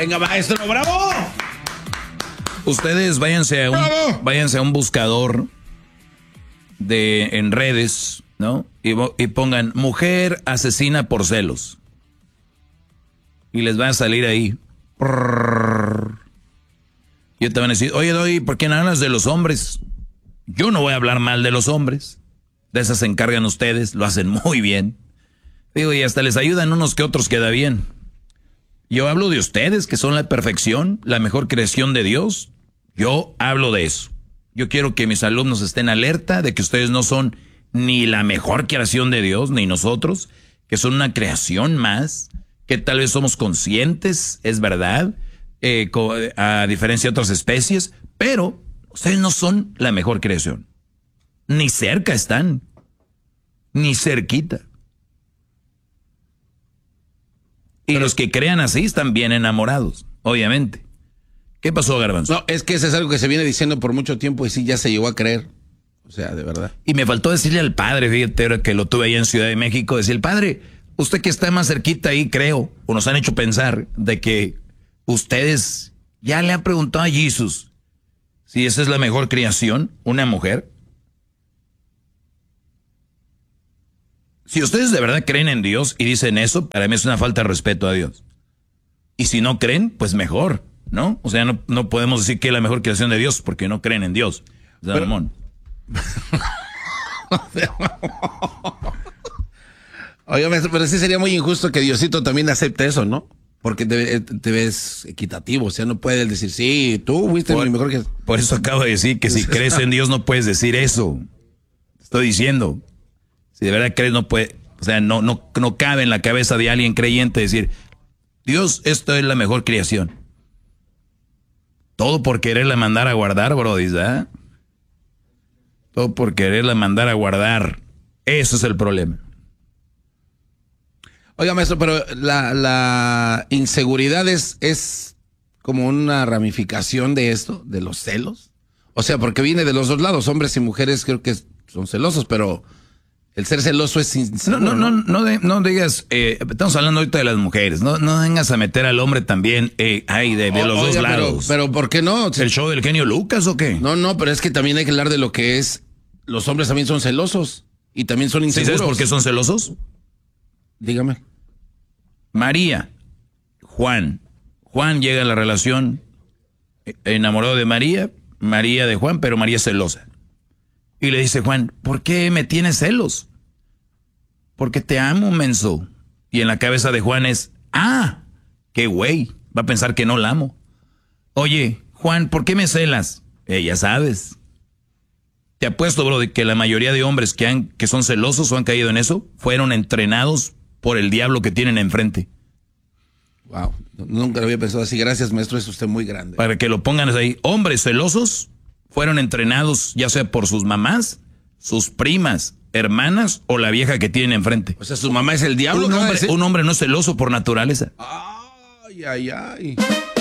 Venga, maestro, bravo. Ustedes váyanse a un buscador en redes, ¿no? Y pongan mujer asesina por celos. Y les va a salir ahí. Y te van a decir, oye, Doggy, ¿por qué no hablas de los hombres? Yo no voy a hablar mal de los hombres. De esas se encargan ustedes, lo hacen muy bien. Digo, y hasta les ayudan unos que otros queda bien. Yo hablo de ustedes, que son la perfección, la mejor creación de Dios. Yo hablo de eso. Yo quiero que mis alumnos estén alerta de que ustedes no son ni la mejor creación de Dios, ni nosotros, que son una creación más, que tal vez somos conscientes, es verdad, a diferencia de otras especies, pero ustedes no son la mejor creación. Ni cerca están, ni cerquita. Y los que crean así están bien enamorados, obviamente. ¿Qué pasó, Garbanzo? No, es que eso es algo que se viene diciendo por mucho tiempo y sí, ya se llegó a creer. O sea, de verdad. Y me faltó decirle al padre, fíjate, ahora que lo tuve allá en Ciudad de México, decir, padre, usted que está más cerquita ahí, creo, o nos han hecho pensar de que ustedes ya le han preguntado a Jesús si esa es la mejor creación, una mujer. Si ustedes de verdad creen en Dios y dicen eso, para mí es una falta de respeto a Dios. Y si no creen, pues mejor, ¿no? O sea, no podemos decir que es la mejor creación de Dios porque no creen en Dios. O sea, Ramón. Oye, pero sí sería muy injusto que Diosito también acepte eso, ¿no? Porque te ves equitativo, o sea, no puedes decir, sí, tú fuiste mi mejor que... Por eso acabo de decir que si crees en Dios no puedes decir eso. Estoy diciendo, si de verdad crees no puede, o sea, no cabe en la cabeza de alguien creyente decir, Dios, esto es la mejor creación. Todo por quererla mandar a guardar, brody, ¿verdad? Todo por quererla mandar a guardar. Eso es el problema. Oiga, maestro, pero la inseguridad es como una ramificación de esto, de los celos. O sea, porque viene de los dos lados, hombres y mujeres creo que son celosos, pero el ser celoso es inseguro. No digas, estamos hablando ahorita de las mujeres, no vengas a meter al hombre también, de los dos lados. Pero ¿por qué no? ¿El show del genio Lucas o qué? No, pero es que también hay que hablar de lo que es, los hombres también son celosos y también son inseguros. ¿Sabes por qué son celosos? Dígame. María, Juan llega a la relación enamorado de María de Juan, pero María es celosa. Y le dice Juan, ¿por qué me tienes celos? Porque te amo, menso. Y en la cabeza de Juan es, qué güey, va a pensar que no la amo. Oye, Juan, ¿por qué me celas? Ya sabes. Te apuesto, bro, de que la mayoría de hombres que son celosos o han caído en eso, fueron entrenados por el diablo que tienen enfrente. Wow, nunca lo había pensado así. Gracias, maestro, es usted muy grande. Para que lo pongan ahí. Hombres celosos fueron entrenados ya sea por sus mamás, sus primas, hermanas o la vieja que tienen enfrente. O sea, su mamá es el diablo. Un hombre no es celoso por naturaleza. Ay.